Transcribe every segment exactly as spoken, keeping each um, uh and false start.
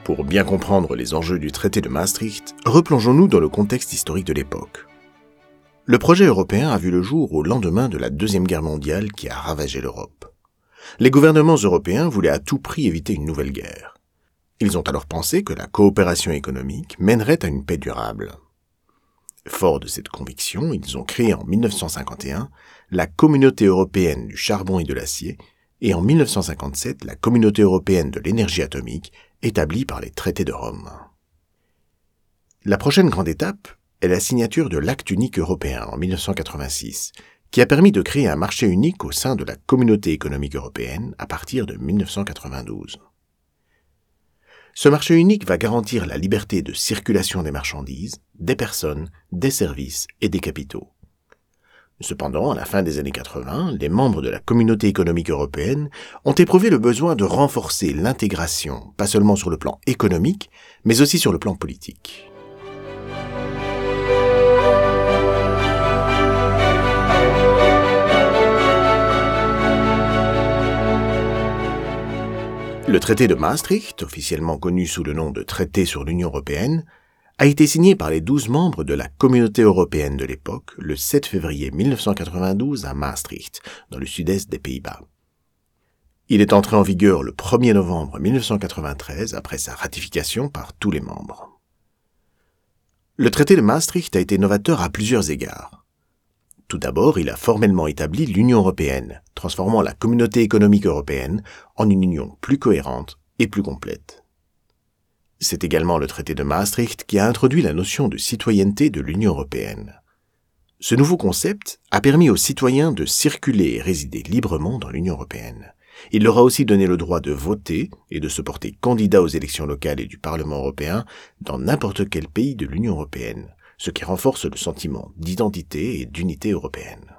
Pour bien comprendre les enjeux du traité de Maastricht, replongeons-nous dans le contexte historique de l'époque. Le projet européen a vu le jour au lendemain de la Deuxième Guerre mondiale qui a ravagé l'Europe. Les gouvernements européens voulaient à tout prix éviter une nouvelle guerre. Ils ont alors pensé que la coopération économique mènerait à une paix durable. Forts de cette conviction, ils ont créé en mille neuf cent cinquante et un la Communauté européenne du charbon et de l'acier et en mille neuf cent cinquante-sept la Communauté européenne de l'énergie atomique établie par les traités de Rome. La prochaine grande étape est la signature de l'Acte unique européen en mille neuf cent quatre-vingt-six, qui a permis de créer un marché unique au sein de la Communauté économique européenne à partir de mille neuf cent quatre-vingt-douze. Ce marché unique va garantir la liberté de circulation des marchandises, des personnes, des services et des capitaux. Cependant, à la fin des années quatre-vingts, les membres de la Communauté économique européenne ont éprouvé le besoin de renforcer l'intégration, pas seulement sur le plan économique, mais aussi sur le plan politique. Le traité de Maastricht, officiellement connu sous le nom de Traité sur l'Union européenne, a été signé par les douze membres de la Communauté européenne de l'époque le sept février mille neuf cent quatre-vingt-douze à Maastricht, dans le sud-est des Pays-Bas. Il est entré en vigueur le premier novembre mille neuf cent quatre-vingt-treize après sa ratification par tous les membres. Le traité de Maastricht a été novateur à plusieurs égards. Tout d'abord, il a formellement établi l'Union européenne, transformant la Communauté économique européenne en une union plus cohérente et plus complète. C'est également le traité de Maastricht qui a introduit la notion de citoyenneté de l'Union européenne. Ce nouveau concept a permis aux citoyens de circuler et résider librement dans l'Union européenne. Il leur a aussi donné le droit de voter et de se porter candidat aux élections locales et du Parlement européen dans n'importe quel pays de l'Union européenne, ce qui renforce le sentiment d'identité et d'unité européenne.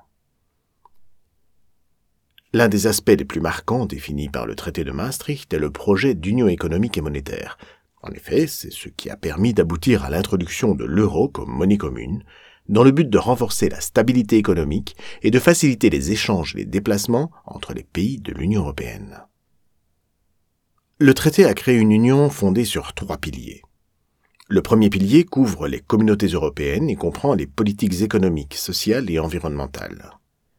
L'un des aspects les plus marquants définis par le traité de Maastricht est le projet d'union économique et monétaire. En effet, c'est ce qui a permis d'aboutir à l'introduction de l'euro comme monnaie commune, dans le but de renforcer la stabilité économique et de faciliter les échanges et les déplacements entre les pays de l'Union européenne. Le traité a créé une union fondée sur trois piliers. Le premier pilier couvre les communautés européennes et comprend les politiques économiques, sociales et environnementales.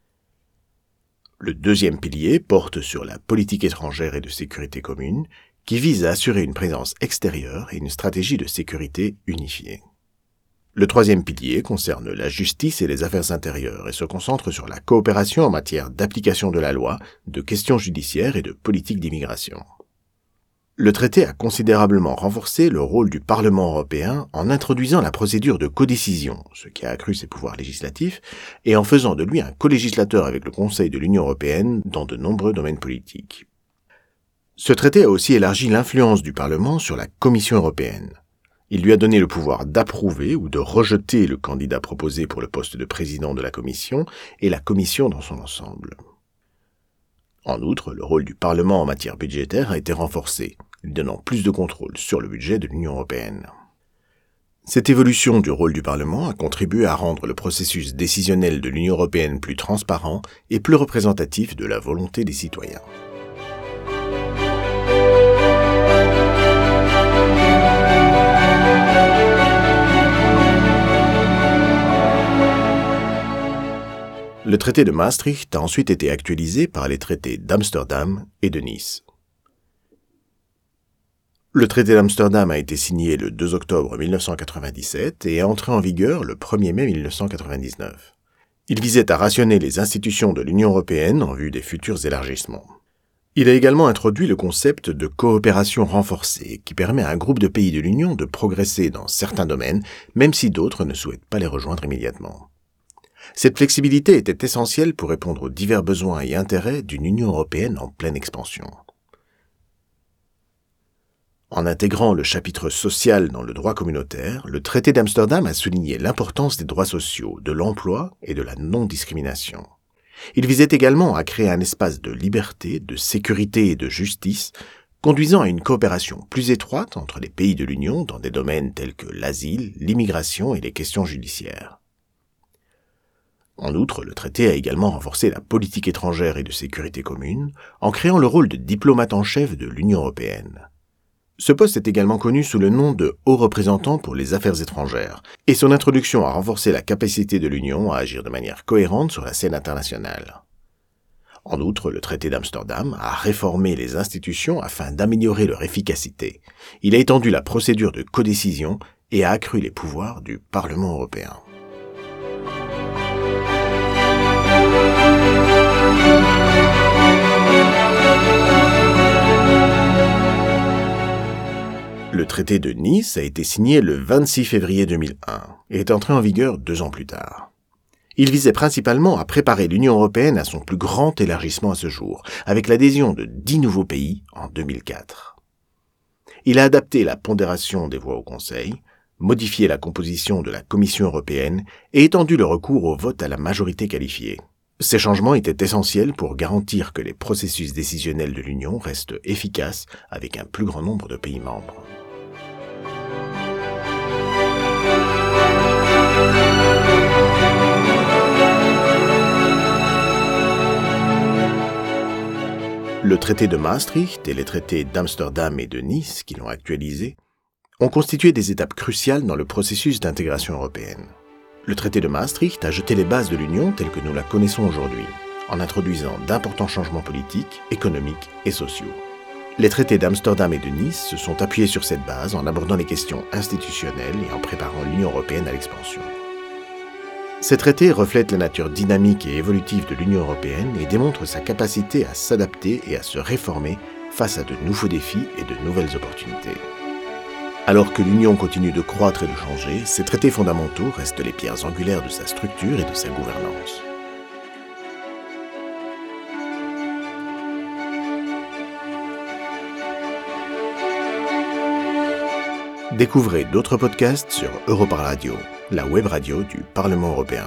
Le deuxième pilier porte sur la politique étrangère et de sécurité commune, qui vise à assurer une présence extérieure et une stratégie de sécurité unifiée. Le troisième pilier concerne la justice et les affaires intérieures et se concentre sur la coopération en matière d'application de la loi, de questions judiciaires et de politique d'immigration. Le traité a considérablement renforcé le rôle du Parlement européen en introduisant la procédure de codécision, ce qui a accru ses pouvoirs législatifs, et en faisant de lui un colégislateur avec le Conseil de l'Union européenne dans de nombreux domaines politiques. Ce traité a aussi élargi l'influence du Parlement sur la Commission européenne. Il lui a donné le pouvoir d'approuver ou de rejeter le candidat proposé pour le poste de président de la Commission et la Commission dans son ensemble. En outre, le rôle du Parlement en matière budgétaire a été renforcé, lui donnant plus de contrôle sur le budget de l'Union européenne. Cette évolution du rôle du Parlement a contribué à rendre le processus décisionnel de l'Union européenne plus transparent et plus représentatif de la volonté des citoyens. Le traité de Maastricht a ensuite été actualisé par les traités d'Amsterdam et de Nice. Le traité d'Amsterdam a été signé le deux octobre mille neuf cent quatre-vingt-dix-sept et est entré en vigueur le premier mai mille neuf cent quatre-vingt-dix-neuf. Il visait à rationner les institutions de l'Union européenne en vue des futurs élargissements. Il a également introduit le concept de coopération renforcée qui permet à un groupe de pays de l'Union de progresser dans certains domaines, même si d'autres ne souhaitent pas les rejoindre immédiatement. Cette flexibilité était essentielle pour répondre aux divers besoins et intérêts d'une Union européenne en pleine expansion. En intégrant le chapitre social dans le droit communautaire, le traité d'Amsterdam a souligné l'importance des droits sociaux, de l'emploi et de la non-discrimination. Il visait également à créer un espace de liberté, de sécurité et de justice, conduisant à une coopération plus étroite entre les pays de l'Union dans des domaines tels que l'asile, l'immigration et les questions judiciaires. En outre, le traité a également renforcé la politique étrangère et de sécurité commune en créant le rôle de diplomate en chef de l'Union européenne. Ce poste est également connu sous le nom de haut représentant pour les affaires étrangères, et son introduction a renforcé la capacité de l'Union à agir de manière cohérente sur la scène internationale. En outre, le traité d'Amsterdam a réformé les institutions afin d'améliorer leur efficacité. Il a étendu la procédure de codécision et a accru les pouvoirs du Parlement européen. Le traité de Nice a été signé le vingt-six février deux mille un et est entré en vigueur deux ans plus tard. Il visait principalement à préparer l'Union européenne à son plus grand élargissement à ce jour, avec l'adhésion de dix nouveaux pays en deux mille quatre. Il a adapté la pondération des voix au Conseil, modifié la composition de la Commission européenne et étendu le recours au vote à la majorité qualifiée. Ces changements étaient essentiels pour garantir que les processus décisionnels de l'Union restent efficaces avec un plus grand nombre de pays membres. Le traité de Maastricht et les traités d'Amsterdam et de Nice, qui l'ont actualisé, ont constitué des étapes cruciales dans le processus d'intégration européenne. Le traité de Maastricht a jeté les bases de l'Union telle que nous la connaissons aujourd'hui, en introduisant d'importants changements politiques, économiques et sociaux. Les traités d'Amsterdam et de Nice se sont appuyés sur cette base en abordant les questions institutionnelles et en préparant l'Union européenne à l'expansion. Ces traités reflètent la nature dynamique et évolutive de l'Union européenne et démontrent sa capacité à s'adapter et à se réformer face à de nouveaux défis et de nouvelles opportunités. Alors que l'Union continue de croître et de changer, ces traités fondamentaux restent les pierres angulaires de sa structure et de sa gouvernance. Découvrez d'autres podcasts sur Europarl Radio, la web radio du Parlement européen.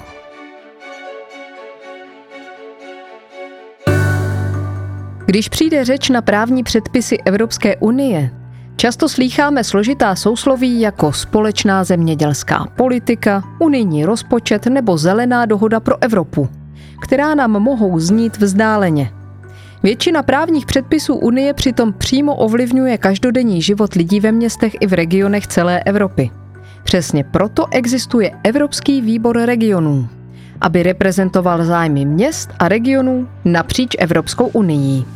Když přijde řeč na právní předpisy Evropské unie, často slýcháme složitá sousloví jako společná zemědělská politika, unijní rozpočet nebo zelená dohoda pro Evropu, která nám mohou znít vzdáleně. Většina právních předpisů Unie přitom přímo ovlivňuje každodenní život lidí ve městech i v regionech celé Evropy. Přesně proto existuje Evropský výbor regionů, aby reprezentoval zájmy měst a regionů napříč Evropskou unií.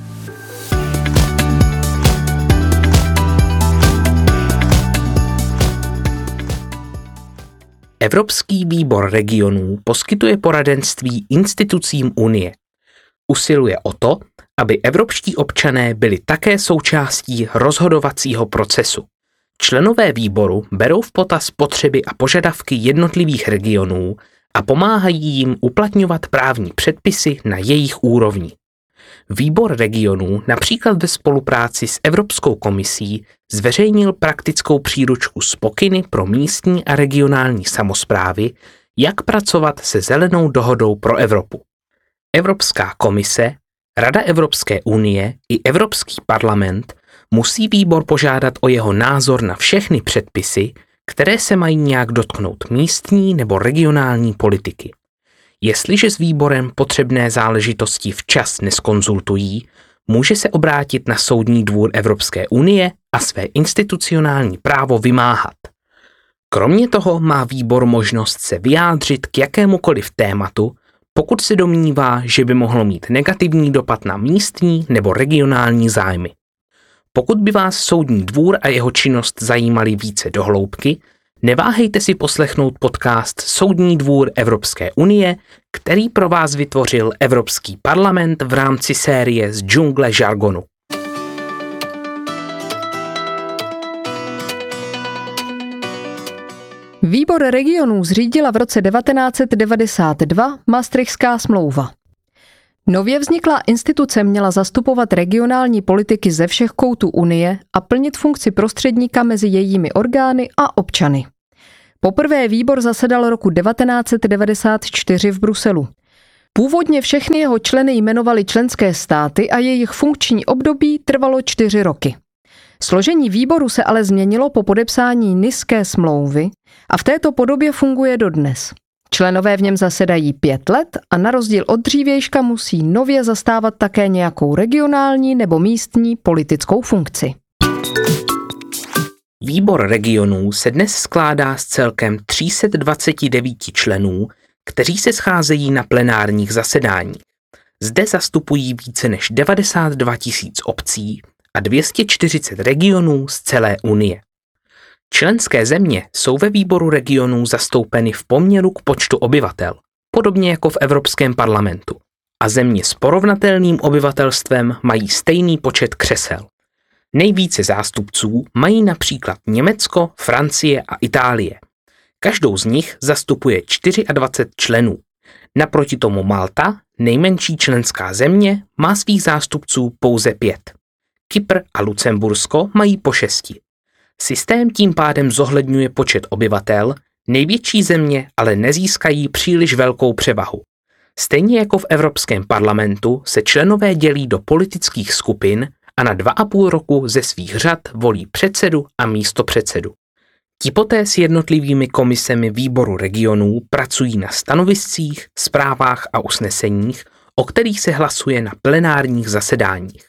Evropský výbor regionů poskytuje poradenství institucím Unie. Usiluje o to, aby evropští občané byli také součástí rozhodovacího procesu. Členové výboru berou v potaz potřeby a požadavky jednotlivých regionů a pomáhají jim uplatňovat právní předpisy na jejich úrovni. Výbor regionů například ve spolupráci s Evropskou komisí zveřejnil praktickou příručku s pokyny pro místní a regionální samosprávy, jak pracovat se zelenou dohodou pro Evropu. Evropská komise, Rada Evropské unie i Evropský parlament musí výbor požádat o jeho názor na všechny předpisy, které se mají nějak dotknout místní nebo regionální politiky. Jestliže s výborem potřebné záležitosti včas neskonzultují, může se obrátit na Soudní dvůr Evropské unie a své institucionální právo vymáhat. Kromě toho má výbor možnost se vyjádřit k jakémukoliv tématu, pokud se domnívá, že by mohlo mít negativní dopad na místní nebo regionální zájmy. Pokud by vás Soudní dvůr a jeho činnost zajímaly více do hloubky, neváhejte si poslechnout podcast Soudní dvůr Evropské unie, který pro vás vytvořil Evropský parlament v rámci série Z džungle žargonu. Výbor regionů zřídila v roce devatenáct set devadesát dva Maastrichtská smlouva. Nově vzniklá instituce měla zastupovat regionální politiky ze všech koutů Unie a plnit funkci prostředníka mezi jejími orgány a občany. Poprvé výbor zasedal roku devatenáct set devadesát čtyři v Bruselu. Původně všechny jeho členy jmenovaly členské státy a jejich funkční období trvalo čtyři roky. Složení výboru se ale změnilo po podepsání Niské smlouvy a v této podobě funguje dodnes. Členové v něm zasedají pět let a na rozdíl od dřívějška musí nově zastávat také nějakou regionální nebo místní politickou funkci. Výbor regionů se dnes skládá z celkem tři sta dvacet devět členů, kteří se scházejí na plenárních zasedáních. Zde zastupují více než devadesát dva tisíc obcí a dvě stě čtyřicet regionů z celé Unie. Členské země jsou ve výboru regionů zastoupeny v poměru k počtu obyvatel, podobně jako v Evropském parlamentu, a země s porovnatelným obyvatelstvem mají stejný počet křesel. Nejvíce zástupců mají například Německo, Francie a Itálie. Každou z nich zastupuje dvacet čtyři členů. Naproti tomu Malta, nejmenší členská země, má svých zástupců pouze pět. Kypr a Lucembursko mají po šesti. Systém tím pádem zohledňuje počet obyvatel, největší země ale nezískají příliš velkou převahu. Stejně jako v Evropském parlamentu se členové dělí do politických skupin a na dva a půl roku ze svých řad volí předsedu a místopředsedu. Ti poté s jednotlivými komisemi výboru regionů pracují na stanoviscích, zprávách a usneseních, o kterých se hlasuje na plenárních zasedáních.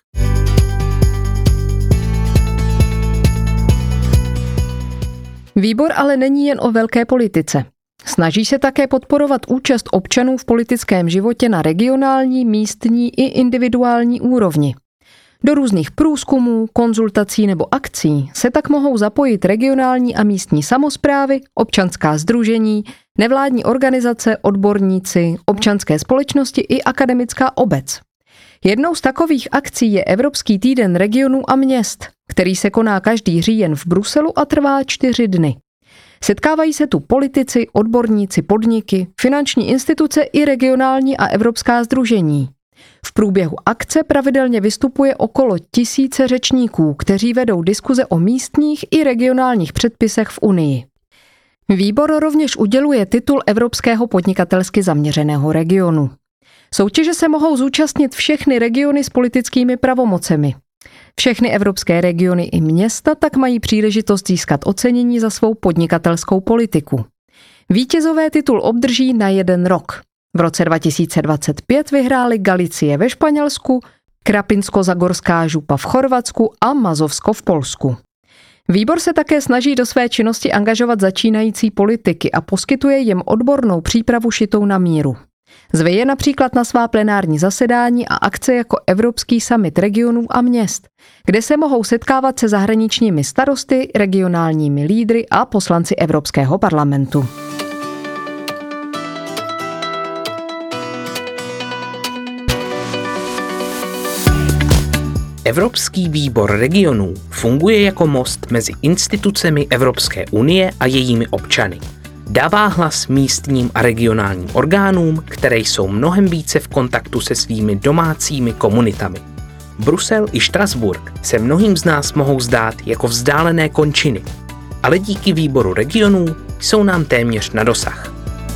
Výbor ale není jen o velké politice. Snaží se také podporovat účast občanů v politickém životě na regionální, místní i individuální úrovni. Do různých průzkumů, konzultací nebo akcí se tak mohou zapojit regionální a místní samosprávy, občanská sdružení, nevládní organizace, odborníci, občanské společnosti i akademická obec. Jednou z takových akcí je Evropský týden regionů a měst, který se koná každý říjen v Bruselu a trvá čtyři dny. Setkávají se tu politici, odborníci, podniky, finanční instituce i regionální a evropská sdružení. V průběhu akce pravidelně vystupuje okolo tisíce řečníků, kteří vedou diskuze o místních i regionálních předpisech v Unii. Výbor rovněž uděluje titul Evropského podnikatelsky zaměřeného regionu. Soutěže se mohou zúčastnit všechny regiony s politickými pravomocemi. Všechny evropské regiony i města tak mají příležitost získat ocenění za svou podnikatelskou politiku. Vítězové titul obdrží na jeden rok. V roce dva tisíce dvacet pět vyhrály Galicie ve Španělsku, Krapinsko-Zagorská župa v Chorvatsku a Mazovsko v Polsku. Výbor se také snaží do své činnosti angažovat začínající politiky a poskytuje jim odbornou přípravu šitou na míru. Zve je například na svá plenární zasedání a akce jako Evropský summit regionů a měst, kde se mohou setkávat se zahraničními starosty, regionálními lídry a poslanci Evropského parlamentu. Evropský výbor regionů funguje jako most mezi institucemi Evropské unie a jejími občany. Dává hlas místním a regionálním orgánům, které jsou mnohem více v kontaktu se svými domácími komunitami. Brusel i Štrasburk se mnohým z nás mohou zdát jako vzdálené končiny, ale díky výboru regionů jsou nám téměř na dosah.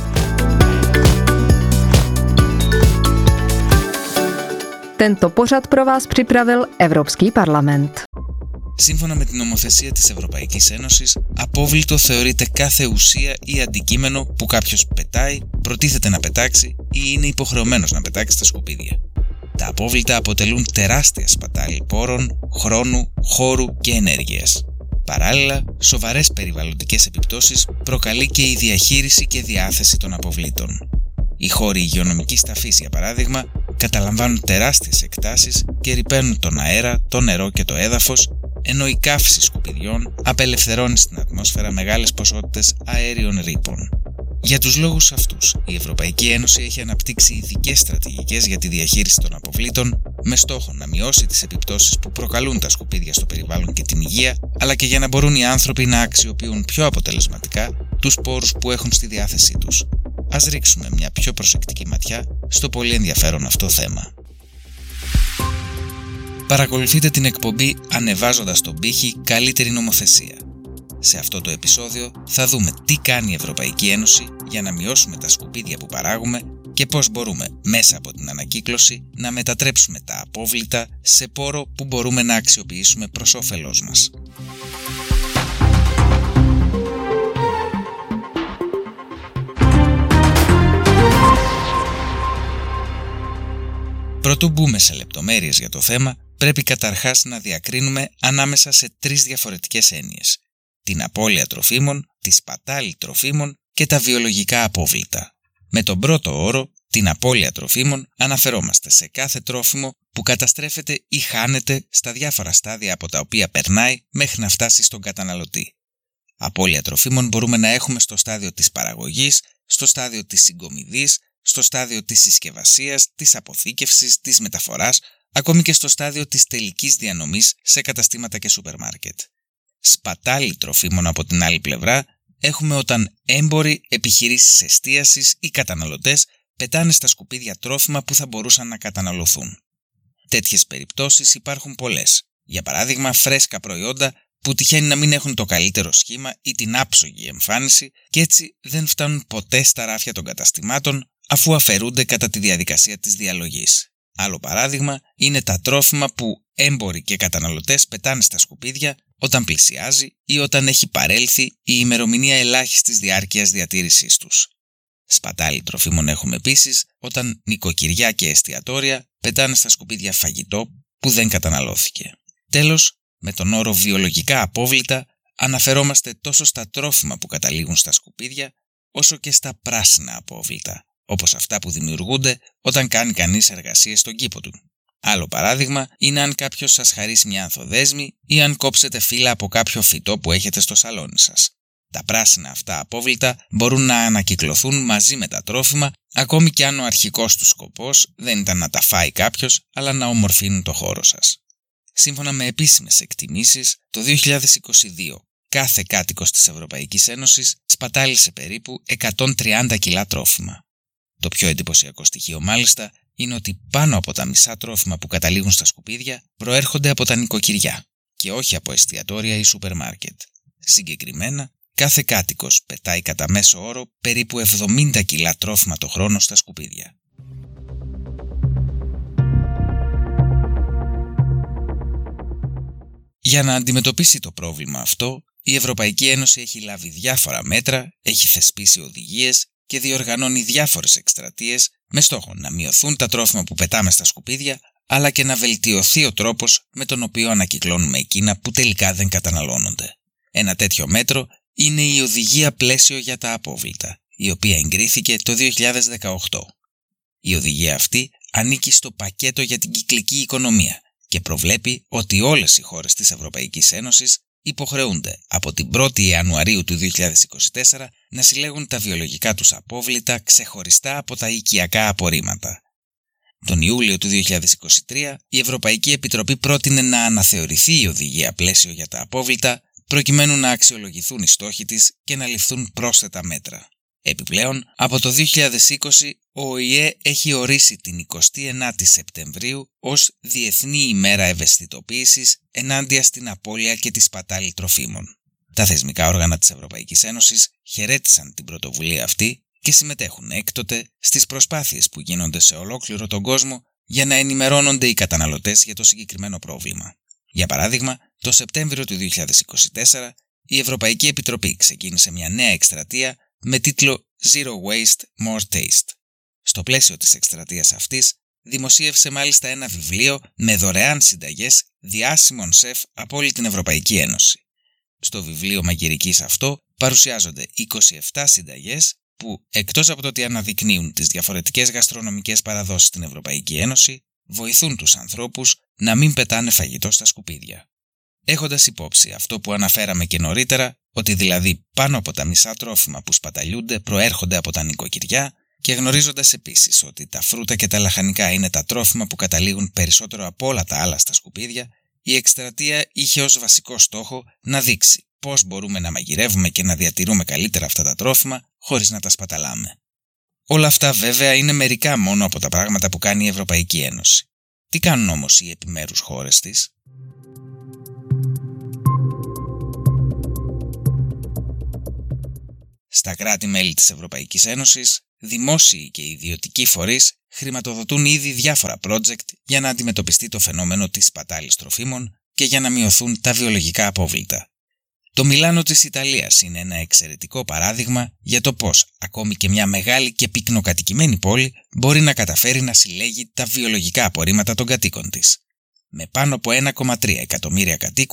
Tento pořad pro vás připravil Evropský parlament. Σύμφωνα με την νομοθεσία της Ευρωπαϊκής Ένωσης, απόβλητο θεωρείται κάθε ουσία ή αντικείμενο που κάποιος πετάει, προτίθεται να πετάξει ή είναι υποχρεωμένος να πετάξει στα σκουπίδια. Τα απόβλητα αποτελούν τεράστια σπατάλη πόρων, χρόνου, χώρου και ενέργειας. Παράλληλα, σοβαρές περιβαλλοντικές επιπτώσεις προκαλεί και η διαχείριση και διάθεση των αποβλήτων. Οι χώροι υγειονομικής ταφής, για παράδειγμα, καταλαμβάνουν τεράστιες εκτάσεις και ρυπαίνουν τον αέρα, το νερό και το έδαφος, ενώ η καύση σκουπιδιών απελευθερώνει στην ατμόσφαιρα μεγάλες ποσότητες αέριων ρήπων. Για τους λόγους αυτούς, η Ευρωπαϊκή Ένωση έχει αναπτύξει ειδικές στρατηγικές για τη διαχείριση των αποβλήτων, με στόχο να μειώσει τις επιπτώσεις που προκαλούν τα σκουπίδια στο περιβάλλον και την υγεία, αλλά και για να μπορούν οι άνθρωποι να αξιοποιούν πιο αποτελεσματικά τους πόρους που έχουν στη διάθεσή τους. Ας ρίξουμε μια πιο προσεκτική ματιά στο πολύ ενδιαφέρον αυτό θέμα. Παρακολουθείτε την εκπομπή ανεβάζοντας τον πύχη «Καλύτερη νομοθεσία». Σε αυτό το επεισόδιο θα δούμε τι κάνει η Ευρωπαϊκή Ένωση για να μειώσουμε τα σκουπίδια που παράγουμε και πώς μπορούμε μέσα από την ανακύκλωση να μετατρέψουμε τα απόβλητα σε πόρο που μπορούμε να αξιοποιήσουμε προς όφελός μας. Πρωτού μπούμε σε λεπτομέρειες για το θέμα, πρέπει καταρχάς να διακρίνουμε ανάμεσα σε τρεις διαφορετικές έννοιες. την απώλεια τροφίμων, τη σπατάλη τροφίμων και τα βιολογικά απόβλητα. Με τον πρώτο όρο, την απώλεια τροφίμων, αναφερόμαστε σε κάθε τρόφιμο που καταστρέφεται ή χάνεται στα διάφορα στάδια από τα οποία περνάει μέχρι να φτάσει στον καταναλωτή. Απώλεια τροφίμων μπορούμε να έχουμε στο στάδιο της παραγωγής, στο στάδιο της συγκομιδής, στο στάδιο της συσκευασίας, της αποθήκευσης, της μεταφοράς, ακόμη και στο στάδιο της τελικής διανομής σε καταστήματα και σούπερ μάρκετ. Σπατάλη τροφίμων από την άλλη πλευρά έχουμε όταν έμποροι, επιχειρήσεις εστίασης ή καταναλωτές πετάνε στα σκουπίδια τρόφιμα που θα μπορούσαν να καταναλωθούν. Τέτοιες περιπτώσεις υπάρχουν πολλές. Για παράδειγμα, φρέσκα προϊόντα που τυχαίνει να μην έχουν το καλύτερο σχήμα ή την άψογη εμφάνιση και έτσι δεν φτάνουν ποτέ στα ράφια των καταστημάτων αφού αφαιρούνται κατά τη διαδικασία της διαλογής. Άλλο παράδειγμα είναι τα τρόφιμα που έμποροι και καταναλωτές πετάνε στα σκουπίδια όταν πλησιάζει ή όταν έχει παρέλθει η ημερομηνία ελάχιστης διάρκειας διατήρησής τους. Σπατάλη τροφίμων έχουμε επίσης όταν νοικοκυριά και εστιατόρια πετάνε στα σκουπίδια φαγητό που δεν καταναλώθηκε. Τέλος, με τον όρο βιολογικά απόβλητα αναφερόμαστε τόσο στα τρόφιμα που καταλήγουν στα σκουπίδια όσο και στα πράσινα απόβλητα, όπως αυτά που δημιουργούνται όταν κάνει κανείς εργασίες στον κήπο του. Άλλο παράδειγμα είναι αν κάποιος σας χαρίσει μια ανθοδέσμη ή αν κόψετε φύλλα από κάποιο φυτό που έχετε στο σαλόνι σας. Τα πράσινα αυτά απόβλητα μπορούν να ανακυκλωθούν μαζί με τα τρόφιμα, ακόμη και αν ο αρχικός τους σκοπός δεν ήταν να τα φάει κάποιος, αλλά να ομορφύνουν το χώρο σας. Σύμφωνα με επίσημες εκτιμήσεις, το δύο χιλιάδες είκοσι δύο κάθε κάτοικος της Ευρωπαϊκής Ένωσης σπατάλησε περίπου εκατόν τριάντα κιλά τρόφιμα. Το πιο εντυπωσιακό στοιχείο μάλιστα είναι ότι πάνω από τα μισά τρόφιμα που καταλήγουν στα σκουπίδια προέρχονται από τα νοικοκυριά και όχι από εστιατόρια ή σούπερ μάρκετ. Συγκεκριμένα, κάθε κάτοικος πετάει κατά μέσο όρο περίπου εβδομήντα κιλά τρόφιμα το χρόνο στα σκουπίδια. Για να αντιμετωπίσει το πρόβλημα αυτό, η Ευρωπαϊκή Ένωση έχει λάβει διάφορα μέτρα, έχει θεσπίσει οδηγίες και διοργανώνει διάφορες εκστρατείες με στόχο να μειωθούν τα τρόφιμα που πετάμε στα σκουπίδια, αλλά και να βελτιωθεί ο τρόπος με τον οποίο ανακυκλώνουμε εκείνα που τελικά δεν καταναλώνονται. Ένα τέτοιο μέτρο είναι η Οδηγία Πλαίσιο για τα Απόβλητα, η οποία εγκρίθηκε το δύο χιλιάδες δεκαοκτώ. Η οδηγία αυτή ανήκει στο πακέτο για την κυκλική οικονομία και προβλέπει ότι όλες οι χώρες της Ευρωπαϊκής Ένωσης υποχρεούνται από την πρώτη Ιανουαρίου του δύο χιλιάδες είκοσι τέσσερα να συλλέγουν τα βιολογικά τους απόβλητα ξεχωριστά από τα οικιακά απορρίμματα. Τον Ιούλιο του δύο χιλιάδες είκοσι τρία η Ευρωπαϊκή Επιτροπή πρότεινε να αναθεωρηθεί η Οδηγία Πλαίσιο για τα Απόβλητα προκειμένου να αξιολογηθούν οι στόχοι της και να ληφθούν πρόσθετα μέτρα. Επιπλέον, από το δύο χιλιάδες είκοσι ο ΟΗΕ έχει ορίσει την εικοστή ενάτη Σεπτεμβρίου ως Διεθνή ημέρα ευαισθητοποίησης ενάντια στην απώλεια και τη σπατάλη τροφίμων. Τα θεσμικά όργανα της Ευρωπαϊκής Ένωσης χαιρέτησαν την πρωτοβουλία αυτή και συμμετέχουν έκτοτε στις προσπάθειες που γίνονται σε ολόκληρο τον κόσμο για να ενημερώνονται οι καταναλωτές για το συγκεκριμένο πρόβλημα. Για παράδειγμα, το Σεπτέμβριο του δύο χιλιάδες είκοσι τέσσερα η Ευρωπαϊκή Επιτροπή ξεκίνησε μια νέα εκστρατεία με τίτλο Zero Waste, More Taste. Στο πλαίσιο της εκστρατείας αυτής, δημοσίευσε μάλιστα ένα βιβλίο με δωρεάν συνταγές διάσημων σεφ από όλη την Ευρωπαϊκή Ένωση. Στο βιβλίο μαγειρικής αυτό παρουσιάζονται είκοσι επτά συνταγές που, εκτός από το ότι αναδεικνύουν τις διαφορετικές γαστρονομικές παραδόσεις στην Ευρωπαϊκή Ένωση, βοηθούν τους ανθρώπους να μην πετάνε φαγητό στα σκουπίδια. Έχοντας υπόψη αυτό που αναφέραμε και νωρίτερα, ότι δηλαδή πάνω από τα μισά τρόφιμα που σπαταλιούνται προέρχονται από τα νοικοκυριά, και γνωρίζοντας επίσης ότι τα φρούτα και τα λαχανικά είναι τα τρόφιμα που καταλήγουν περισσότερο από όλα τα άλλα στα σκουπίδια, η εκστρατεία είχε ως βασικό στόχο να δείξει πώς μπορούμε να μαγειρεύουμε και να διατηρούμε καλύτερα αυτά τα τρόφιμα χωρίς να τα σπαταλάμε. Όλα αυτά βέβαια είναι μερικά μόνο από τα πράγματα που κάνει η Ευρωπαϊκή Ένωση. Τι κάνουν όμως οι επιμέρους χώρες της? Στα κράτη-μέλη της Ευρωπαϊκής Ένωσης, δημόσιοι και ιδιωτικοί φορείς χρηματοδοτούν ήδη διάφορα project για να αντιμετωπιστεί το φαινόμενο της σπατάλης τροφίμων και για να μειωθούν τα βιολογικά απόβλητα. Το Μιλάνο της Ιταλίας είναι ένα εξαιρετικό παράδειγμα για το πώς ακόμη και μια μεγάλη και πυκνοκατοικημένη πόλη μπορεί να καταφέρει να συλλέγει τα βιολογικά απορρίμματα των κατοίκων της. Με πάνω από ένα κόμμα τρία εκατομμύρια κατοίκους,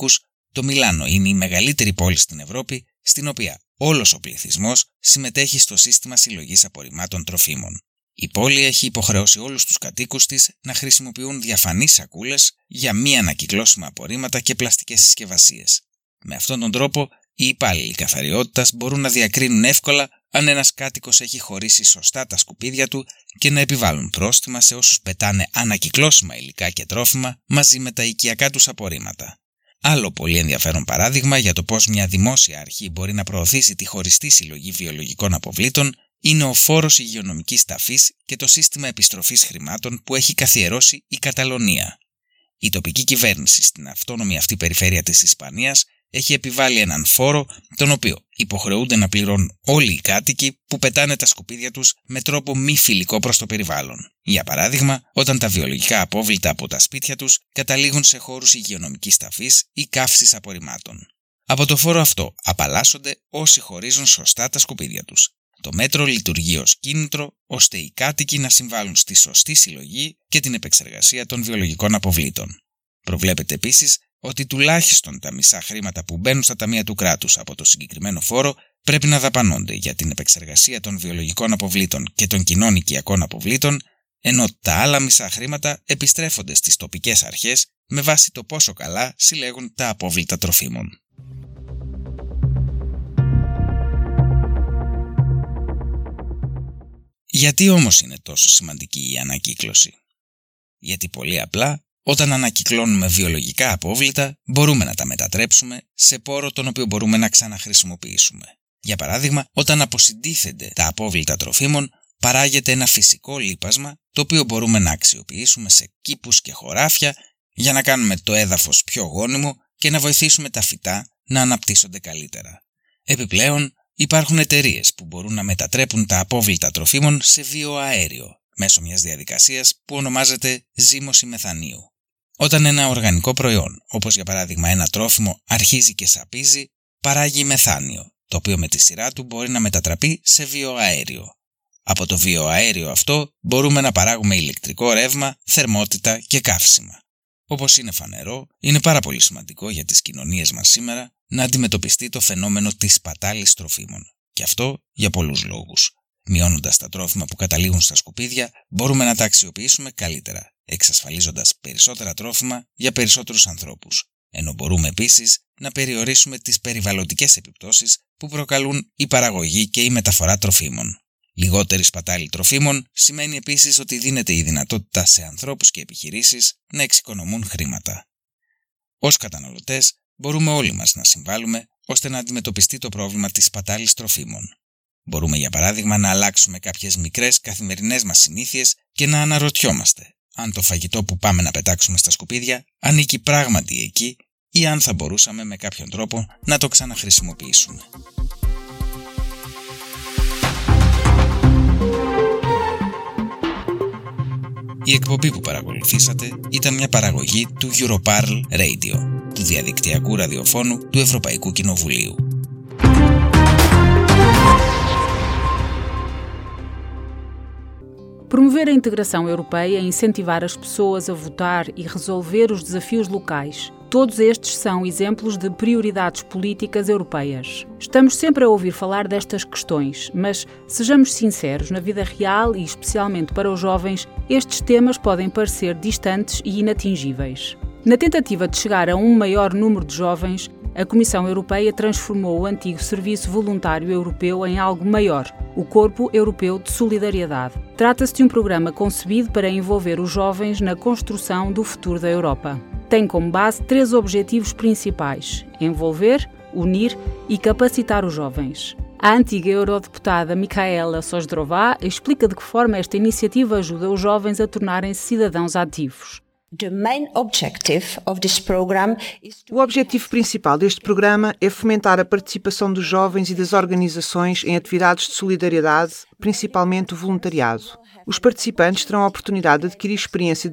Το Μιλάνο είναι η μεγαλύτερη πόλη στην Ευρώπη, στην οποία όλος ο πληθυσμός συμμετέχει στο σύστημα συλλογής απορριμμάτων τροφίμων. Η πόλη έχει υποχρεώσει όλους τους κατοίκους της να χρησιμοποιούν διαφανείς σακούλες για μη ανακυκλώσιμα απορρίμματα και πλαστικές συσκευασίες. Με αυτόν τον τρόπο, οι υπάλληλοι καθαριότητας μπορούν να διακρίνουν εύκολα αν ένας κάτοικος έχει χωρίσει σωστά τα σκουπίδια του και να επιβάλλουν πρόστιμα σε όσους πετάνε ανακυκλώσιμα υλικά και τρόφιμα μαζί με τα οικιακά τους απορρίμματα. Άλλο πολύ ενδιαφέρον παράδειγμα για το πώς μια δημόσια αρχή μπορεί να προωθήσει τη χωριστή συλλογή βιολογικών αποβλήτων είναι ο φόρος υγειονομικής ταφής και το σύστημα επιστροφής χρημάτων που έχει καθιερώσει η Καταλωνία. Η τοπική κυβέρνηση στην αυτόνομη αυτή περιφέρεια της Ισπανίας έχει επιβάλει έναν φόρο, τον οποίο υποχρεούνται να πληρώνουν όλοι οι κάτοικοι που πετάνε τα σκουπίδια τους με τρόπο μη φιλικό προς το περιβάλλον. Για παράδειγμα, όταν τα βιολογικά απόβλητα από τα σπίτια τους καταλήγουν σε χώρους υγειονομικής ταφής ή καύσης απορριμμάτων. Από το φόρο αυτό απαλλάσσονται όσοι χωρίζουν σωστά τα σκουπίδια τους. Το μέτρο λειτουργεί ως κίνητρο ώστε οι κάτοικοι να συμβάλλουν στη σωστή συλλογή και την επεξεργασία των βιολογικών αποβλήτων. Προβλέπεται επίσης ότι τουλάχιστον τα μισά χρήματα που μπαίνουν στα ταμεία του κράτους από το συγκεκριμένο φόρο πρέπει να δαπανώνται για την επεξεργασία των βιολογικών αποβλήτων και των κοινών οικιακών αποβλήτων, ενώ τα άλλα μισά χρήματα επιστρέφονται στις τοπικές αρχές με βάση το πόσο καλά συλλέγουν τα απόβλητα τροφίμων. Γιατί όμως είναι τόσο σημαντική η ανακύκλωση? Γιατί πολύ απλά, όταν ανακυκλώνουμε βιολογικά απόβλητα, μπορούμε να τα μετατρέψουμε σε πόρο τον οποίο μπορούμε να ξαναχρησιμοποιήσουμε. Για παράδειγμα, όταν αποσυντίθενται τα απόβλητα τροφίμων, παράγεται ένα φυσικό λίπασμα, το οποίο μπορούμε να αξιοποιήσουμε σε κήπους και χωράφια για να κάνουμε το έδαφος πιο γόνιμο και να βοηθήσουμε τα φυτά να αναπτύσσονται καλύτερα. Επιπλέον, υπάρχουν εταιρείες που μπορούν να μετατρέπουν τα απόβλητα τροφίμων σε βιοαέριο μέσω μιας διαδικασίας που ονομάζεται ζύμωση μεθανίου. Όταν ένα οργανικό προϊόν, όπως για παράδειγμα ένα τρόφιμο, αρχίζει και σαπίζει, παράγει μεθάνιο, το οποίο με τη σειρά του μπορεί να μετατραπεί σε βιοαέριο. Από το βιοαέριο αυτό μπορούμε να παράγουμε ηλεκτρικό ρεύμα, θερμότητα και καύσιμα. Όπως είναι φανερό, είναι πάρα πολύ σημαντικό για τις κοινωνίες μας σήμερα να αντιμετωπιστεί το φαινόμενο της σπατάλης τροφίμων. Και αυτό για πολλούς λόγους. Μειώνοντας τα τρόφιμα που καταλήγουν στα σκουπίδια, μπορούμε να τα αξιοποιήσουμε καλύτερα, εξασφαλίζοντας περισσότερα τρόφιμα για περισσότερους ανθρώπους. Ενώ μπορούμε επίσης να περιορίσουμε τις περιβαλλοντικές επιπτώσεις που προκαλούν η παραγωγή και η μεταφορά τροφίμων. Λιγότερη σπατάλη τροφίμων σημαίνει επίσης ότι δίνεται η δυνατότητα σε ανθρώπους και επιχειρήσεις να εξοικονομούν χρήματα. Ως καταναλωτές, μπορούμε όλοι μας να συμβάλλουμε ώστε να αντιμετωπιστεί το πρόβλημα της σπατάλης τροφίμων. Μπορούμε για παράδειγμα να αλλάξουμε κάποιες μικρές καθημερινές μας συνήθειες και να αναρωτιόμαστε αν το φαγητό που πάμε να πετάξουμε στα σκουπίδια ανήκει πράγματι εκεί ή αν θα μπορούσαμε με κάποιον τρόπο να το ξαναχρησιμοποιήσουμε. Η εκπομπή που παρακολουθήσατε ήταν μια παραγωγή του Europarl Radio, του διαδικτυακού ραδιοφώνου του Ευρωπαϊκού Κοινοβουλίου. Promover a integração europeia e incentivar as pessoas a votar e resolver os desafios locais. Todos estes são exemplos de prioridades políticas europeias. Estamos sempre a ouvir falar destas questões, mas, sejamos sinceros, na vida real e especialmente para os jovens, estes temas podem parecer distantes e inatingíveis. Na tentativa de chegar a um maior número de jovens, a Comissão Europeia transformou o antigo Serviço Voluntário Europeu em algo maior, o Corpo Europeu de Solidariedade. Trata-se de um programa concebido para envolver os jovens na construção do futuro da Europa. Tem como base três objetivos principais: envolver, unir e capacitar os jovens. A antiga eurodeputada Michaela Sojdrová explica de que forma esta iniciativa ajuda os jovens a tornarem-se cidadãos ativos. O objetivo principal deste programa é fomentar a participação dos jovens e das organizações em atividades de solidariedade, principalmente o voluntariado. Os participantes terão a oportunidade de adquirir experiência